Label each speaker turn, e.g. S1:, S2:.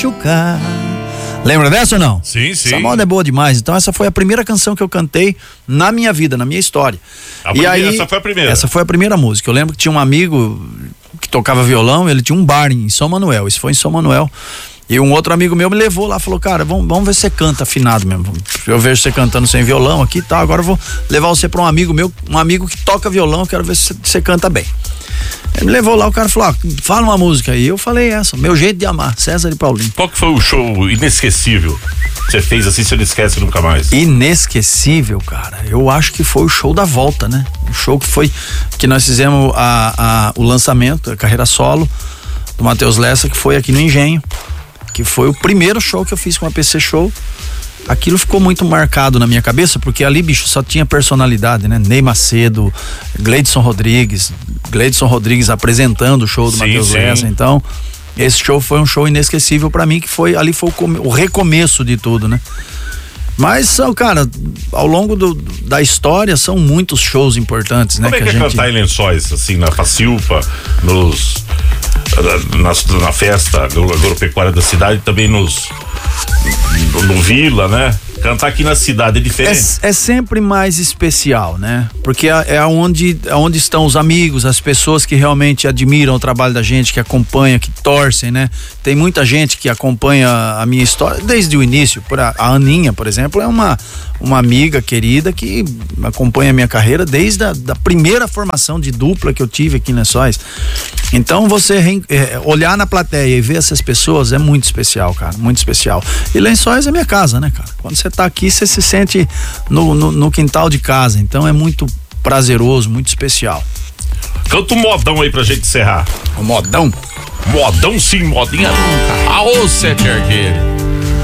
S1: machucar. Lembra dessa ou não?
S2: Sim, sim.
S1: Essa moda é boa demais. Então essa foi a primeira canção que eu cantei na minha vida, na minha história.
S2: Essa foi a primeira?
S1: Essa foi a primeira música. Eu lembro que tinha um amigo que tocava violão, ele tinha um bar em São Manuel, isso foi em São Manuel. E um outro amigo meu me levou lá, falou, cara, vamos ver se você canta afinado mesmo. Eu vejo você cantando sem violão aqui e tal, agora eu vou levar você pra um amigo meu, um amigo que toca violão, eu quero ver se você canta bem. Ele me levou lá, o cara falou, fala uma música aí. Eu falei essa, Meu Jeito de Amar, César e Paulinho.
S2: Qual que foi o show inesquecível que você fez assim, você não esquece nunca mais?
S1: Inesquecível, cara, eu acho que foi o show da volta, né? O show que nós fizemos o lançamento, a carreira solo do Matheus Lessa, que foi aqui no Engenho, que foi o primeiro show que eu fiz com a PC Show. Aquilo ficou muito marcado na minha cabeça, porque ali, bicho, só tinha personalidade, né? Ney Macedo, Gleidson Rodrigues apresentando o show do Matheus Lessa. Então, esse show foi um show inesquecível pra mim, que ali foi o recomeço de tudo, né? Mas, cara, ao longo da história são muitos shows importantes, né?
S2: Como é que é cantar em Lençóis, assim, na Facilpa, na festa agropecuária da cidade, também no Vila, né? Cantar aqui na cidade é diferente.
S1: É sempre mais especial, né? Porque é onde estão os amigos, as pessoas que realmente admiram o trabalho da gente, que acompanham, que torcem, né? Tem muita gente que acompanha a minha história desde o início. A Aninha, por exemplo, é uma amiga querida que acompanha a minha carreira desde a primeira formação de dupla que eu tive aqui em Lençóis. Então você olhar na plateia e ver essas pessoas é muito especial, cara, muito especial. E Lençóis é minha casa, né, cara? Quando você tá aqui, você se sente no quintal de casa, então é muito prazeroso, muito especial.
S2: Canta um modão aí pra gente encerrar.
S1: O modão?
S2: Modão sim, modinha nunca. Aô, Sete Arqueiro.